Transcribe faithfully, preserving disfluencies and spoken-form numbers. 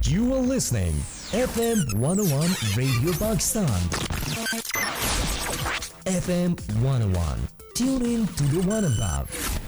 You are listening F M one oh one Radio Pakistan. F M one oh one. Tune in to the one above.